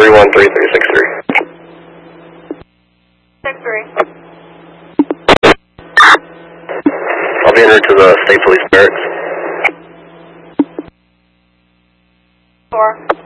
313363. 63. I'll be en route to the State Police Barracks. 4.